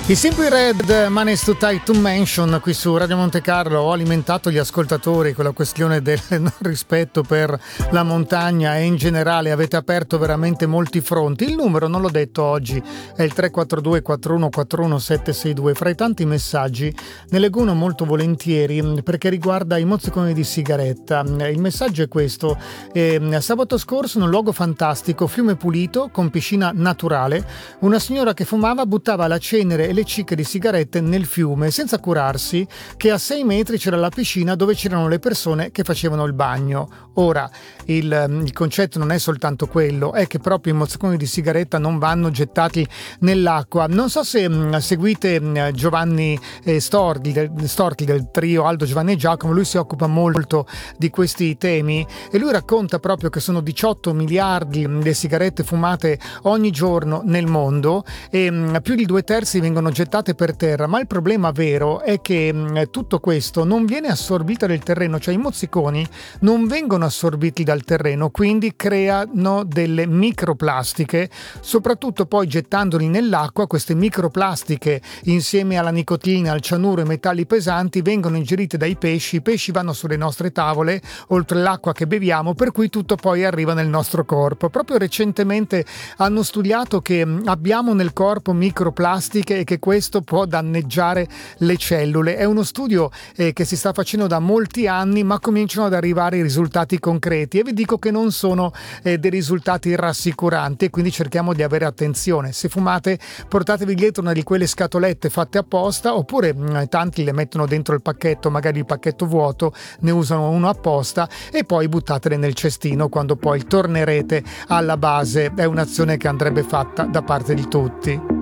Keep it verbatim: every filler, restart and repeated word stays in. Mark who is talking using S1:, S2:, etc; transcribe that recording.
S1: I Simply Red, Man is Too Tight to Mention, qui su Radio Monte Carlo. Ho alimentato gli ascoltatori con la questione del non rispetto per la montagna e in generale avete aperto veramente molti fronti. Il numero, non l'ho detto oggi, è il tre quattro due quattro uno quattro uno sette sei due. Fra i tanti messaggi ne leggo uno molto volentieri perché riguarda i mozziconi di sigaretta. Il messaggio è questo: eh, sabato scorso in un luogo fantastico, fiume pulito con piscina naturale, una signora che fumava buttava la cenere e le cicche di sigarette nel fiume senza curarsi che a sei metri c'era la piscina dove c'erano le persone che facevano il bagno. Ora il, il concetto non è soltanto quello, è che proprio i mozziconi di sigaretta non vanno gettati nell'acqua. Non so se mh, seguite mh, Giovanni eh, Storti, del, Storti del trio Aldo, Giovanni e Giacomo. Lui si occupa molto di questi temi e lui racconta proprio che sono diciotto miliardi le sigarette fumate ogni giorno nel mondo e mh, più di due terzi vengono gettate per terra, ma il problema vero è che mh, tutto questo non viene assorbito dal terreno, cioè i mozziconi non vengono assorbiti dal terreno, quindi creano delle microplastiche, soprattutto poi gettandoli nell'acqua. Queste microplastiche insieme alla nicotina, al cianuro e metalli pesanti vengono ingerite dai pesci, i pesci vanno sulle nostre tavole oltre l'acqua che beviamo, per cui tutto poi arriva nel nostro corpo. Proprio recentemente hanno studiato che abbiamo nel corpo microplastiche e che questo può danneggiare le cellule. È uno studio eh, che si sta facendo da molti anni, ma cominciano ad arrivare i risultati concreti e vi dico che non sono eh, dei risultati rassicuranti, e quindi cerchiamo di avere attenzione. Se fumate, portatevi dietro una di quelle scatolette fatte apposta, oppure mh, tanti le mettono dentro il pacchetto, magari il pacchetto vuoto, ne usano uno apposta e poi buttatele nel cestino quando poi tornerete alla base. È un'azione che andrebbe fatta da parte di tutti.